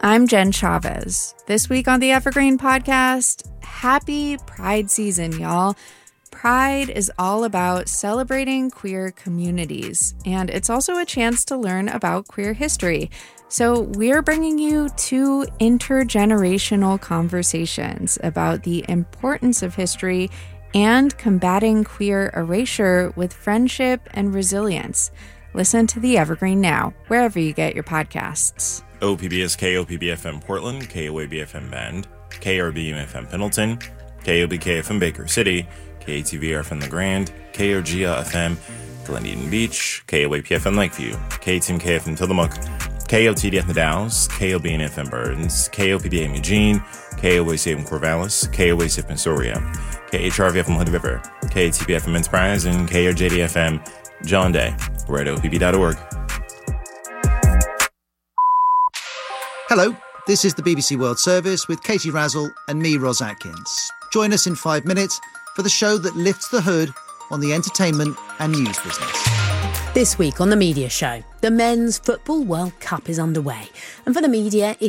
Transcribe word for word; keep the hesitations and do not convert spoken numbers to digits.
I'm Jen Chavez. This week on the Evergreen Podcast, happy Pride season, y'all. Pride is all about celebrating queer communities, and it's also a chance to learn about queer history. So we're bringing you two intergenerational conversations about the importance of history and combating queer erasure with friendship and resilience. Listen to The Evergreen now, wherever you get your podcasts. O P B is K O P B F M Portland, K O A B F M Bend, K R B M F M Pendleton, K O B K F M Baker City, K A T V F M The Grand, K O G A F M Glen Eden Beach, K O A P F M Lakeview, K T M K F M Tillamook, K O T D F M The Dalles, K O B N F M Burns, K O P D M Eugene, K O A C F M Corvallis, K O A C F M Soria, K H R V F M Hood River, K A T B F M Enterprise, and K O J D F M John Day. We're at O P B dot org. Hello, this is the B B C World Service with Katie Razzle and me, Ros Atkins. Join us in five minutes for the show that lifts the hood on the entertainment and news business. This week on The Media Show, the Men's Football World Cup is underway. And for the media, it